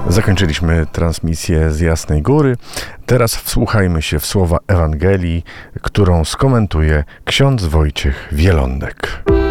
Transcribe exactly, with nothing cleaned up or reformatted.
Zakończyliśmy transmisję z Jasnej Góry. Teraz wsłuchajmy się w słowa Ewangelii, którą skomentuje ksiądz Wojciech Wielądek.